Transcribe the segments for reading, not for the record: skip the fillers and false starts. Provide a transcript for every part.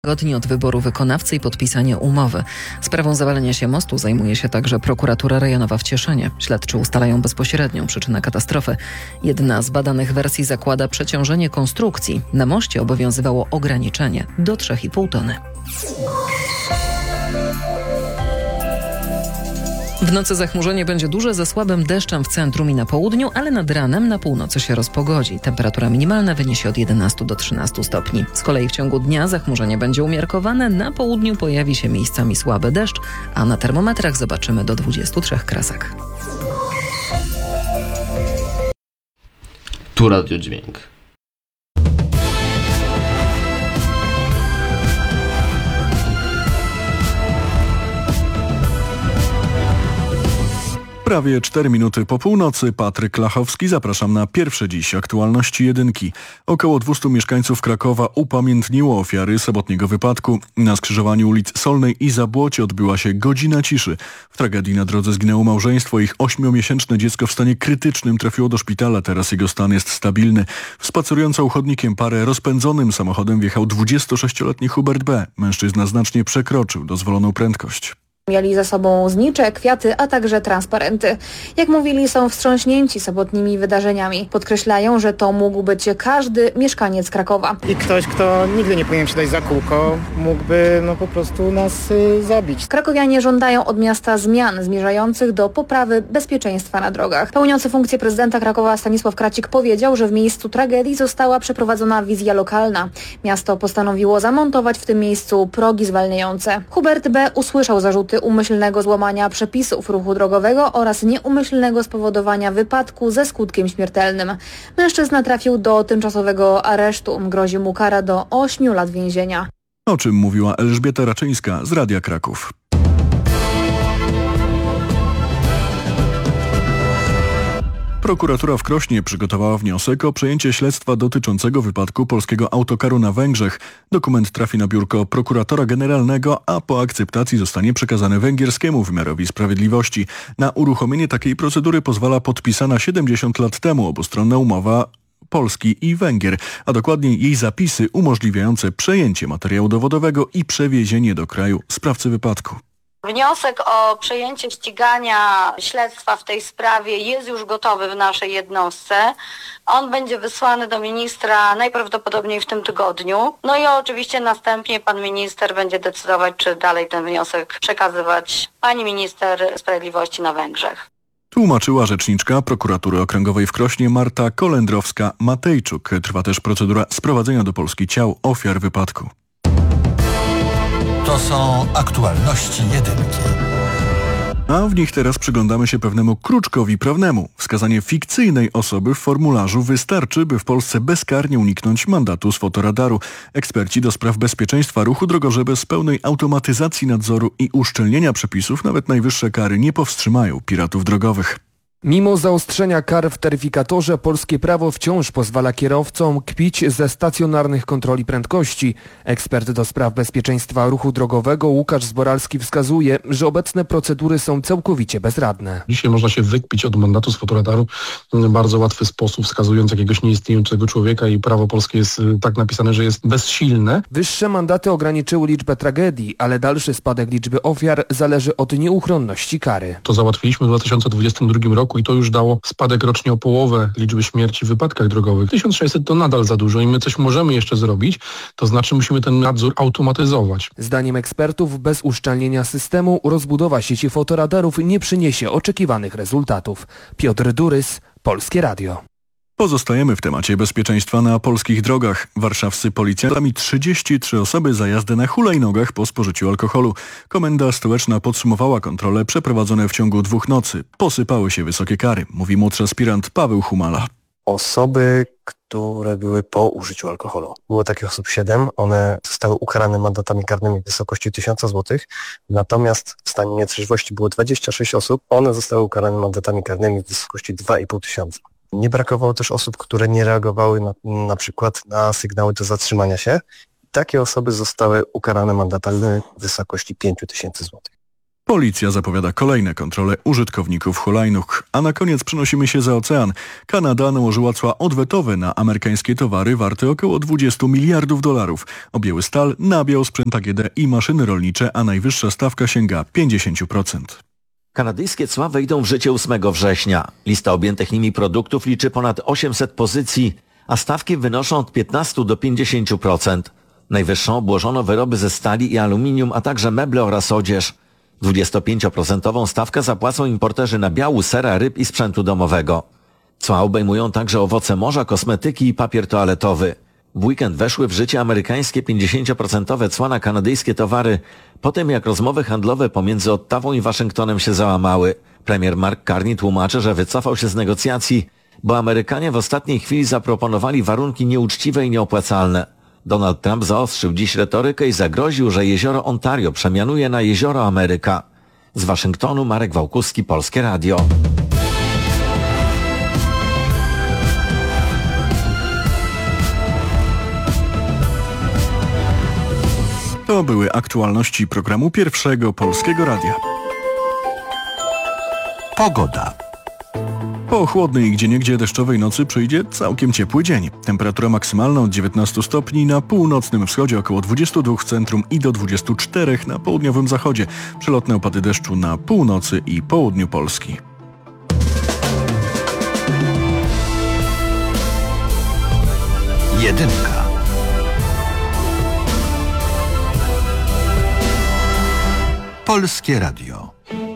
Tygodni od wyboru wykonawcy i podpisania umowy. Sprawą zawalenia się mostu zajmuje się także prokuratura rejonowa w Cieszynie. Śledczy ustalają bezpośrednią przyczynę katastrofy. Jedna z badanych wersji zakłada przeciążenie konstrukcji. Na moście obowiązywało ograniczenie do 3,5 tony. W nocy zachmurzenie będzie duże ze słabym deszczem w centrum i na południu, ale nad ranem na północy się rozpogodzi. Temperatura minimalna wyniesie od 11 do 13 stopni. Z kolei w ciągu dnia zachmurzenie będzie umiarkowane, na południu pojawi się miejscami słaby deszcz, a na termometrach zobaczymy do 23 kresek. Tu Radiodźwięk. Prawie 4 minuty po północy. Patryk Lachowski. Zapraszam na pierwsze dziś aktualności jedynki. Około 200 mieszkańców Krakowa upamiętniło ofiary sobotniego wypadku. Na skrzyżowaniu ulic Solnej i Zabłocie odbyła się godzina ciszy. W tragedii na drodze zginęło małżeństwo. Ich 8-miesięczne dziecko w stanie krytycznym trafiło do szpitala. Teraz jego stan jest stabilny. W spacerującą chodnikiem parę rozpędzonym samochodem wjechał 26-letni Hubert B. Mężczyzna znacznie przekroczył dozwoloną prędkość. Mieli ze sobą znicze, kwiaty, a także transparenty. Jak mówili, są wstrząśnięci sobotnimi wydarzeniami. Podkreślają, że to mógł być każdy mieszkaniec Krakowa. I ktoś, kto nigdy nie powinien się dać za kółko, mógłby po prostu nas zabić. Krakowianie żądają od miasta zmian zmierzających do poprawy bezpieczeństwa na drogach. Pełniący funkcję prezydenta Krakowa Stanisław Kracik powiedział, że w miejscu tragedii została przeprowadzona wizja lokalna. Miasto postanowiło zamontować w tym miejscu progi zwalniające. Hubert B. usłyszał zarzuty umyślnego złamania przepisów ruchu drogowego oraz nieumyślnego spowodowania wypadku ze skutkiem śmiertelnym. Mężczyzna trafił do tymczasowego aresztu. Grozi mu kara do 8 lat więzienia. O czym mówiła Elżbieta Raczyńska z Radia Kraków. Prokuratura w Krośnie przygotowała wniosek o przejęcie śledztwa dotyczącego wypadku polskiego autokaru na Węgrzech. Dokument trafi na biurko prokuratora generalnego, a po akceptacji zostanie przekazany węgierskiemu wymiarowi sprawiedliwości. Na uruchomienie takiej procedury pozwala podpisana 70 lat temu obustronna umowa Polski i Węgier, a dokładniej jej zapisy umożliwiające przejęcie materiału dowodowego i przewiezienie do kraju sprawcy wypadku. Wniosek o przejęcie ścigania śledztwa w tej sprawie jest już gotowy w naszej jednostce. On będzie wysłany do ministra najprawdopodobniej w tym tygodniu. No i oczywiście następnie pan minister będzie decydować, czy dalej ten wniosek przekazywać pani minister sprawiedliwości na Węgrzech. Tłumaczyła rzeczniczka Prokuratury Okręgowej w Krośnie Marta Kolendrowska-Matejczuk. Trwa też procedura sprowadzenia do Polski ciał ofiar wypadku. To są aktualności jedynki. A w nich teraz przyglądamy się pewnemu kruczkowi prawnemu. Wskazanie fikcyjnej osoby w formularzu wystarczy, by w Polsce bezkarnie uniknąć mandatu z fotoradaru. Eksperci do spraw bezpieczeństwa ruchu drogowego bez pełnej automatyzacji nadzoru i uszczelnienia przepisów nawet najwyższe kary nie powstrzymają piratów drogowych. Mimo zaostrzenia kar w taryfikatorze, polskie prawo wciąż pozwala kierowcom kpić ze stacjonarnych kontroli prędkości. Ekspert do spraw bezpieczeństwa ruchu drogowego Łukasz Zboralski wskazuje, że obecne procedury są całkowicie bezradne. Dzisiaj można się wykpić od mandatu z fotoradaru w bardzo łatwy sposób, wskazując jakiegoś nieistniejącego człowieka i prawo polskie jest tak napisane, że jest bezsilne. Wyższe mandaty ograniczyły liczbę tragedii, ale dalszy spadek liczby ofiar zależy od nieuchronności kary. To załatwiliśmy w 2022 roku i to już dało spadek rocznie o połowę liczby śmierci w wypadkach drogowych. 1600 to nadal za dużo i my coś możemy jeszcze zrobić, to znaczy musimy ten nadzór automatyzować. Zdaniem ekspertów bez uszczelnienia systemu rozbudowa sieci fotoradarów nie przyniesie oczekiwanych rezultatów. Piotr Durys, Polskie Radio. Pozostajemy w temacie bezpieczeństwa na polskich drogach. Warszawscy policjantami 33 osoby za jazdę na hulajnogach po spożyciu alkoholu. Komenda stołeczna podsumowała kontrole przeprowadzone w ciągu 2 nocy. Posypały się wysokie kary, mówi młodszy aspirant Paweł Humala. Osoby, które były po użyciu alkoholu. Było takich osób 7, one zostały ukarane mandatami karnymi w wysokości 1000 zł, natomiast w stanie nietrzeźwości było 26 osób, one zostały ukarane mandatami karnymi w wysokości 2500. Nie brakowało też osób, które nie reagowały na przykład na sygnały do zatrzymania się. Takie osoby zostały ukarane mandatami w wysokości 5000 zł. Policja zapowiada kolejne kontrole użytkowników hulajnóg. A na koniec przenosimy się za ocean. Kanada nałożyła cła odwetowe na amerykańskie towary warte około $20 miliardów. Objęły stal, nabiał, sprzęt AGD i maszyny rolnicze, a najwyższa stawka sięga 50%. Kanadyjskie cła wejdą w życie 8 września. Lista objętych nimi produktów liczy ponad 800 pozycji, a stawki wynoszą od 15 do 50%. Najwyższą obłożono wyroby ze stali i aluminium, a także meble oraz odzież. 25% stawkę zapłacą importerzy nabiału, sera, ryb i sprzętu domowego. Cła obejmują także owoce morza, kosmetyki i papier toaletowy. W weekend weszły w życie amerykańskie 50% cła na kanadyjskie towary, po tym jak rozmowy handlowe pomiędzy Ottawą i Waszyngtonem się załamały. Premier Mark Carney tłumaczy, że wycofał się z negocjacji, bo Amerykanie w ostatniej chwili zaproponowali warunki nieuczciwe i nieopłacalne. Donald Trump zaostrzył dziś retorykę i zagroził, że jezioro Ontario przemianuje na jezioro Ameryka. Z Waszyngtonu Marek Wałkuski, Polskie Radio. To były aktualności programu Pierwszego Polskiego Radia. Pogoda. Po chłodnej, gdzieniegdzie deszczowej nocy przyjdzie całkiem ciepły dzień. Temperatura maksymalna od 19 stopni na północnym wschodzie, około 22 w centrum i do 24 na południowym zachodzie. Przelotne opady deszczu na północy i południu Polski. Jedynka. Polskie Radio.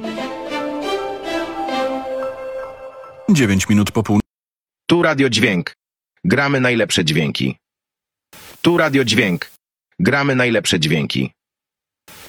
9 minut po północy. Tu Radio Dźwięk. Gramy najlepsze dźwięki. Tu Radio Dźwięk. Gramy najlepsze dźwięki.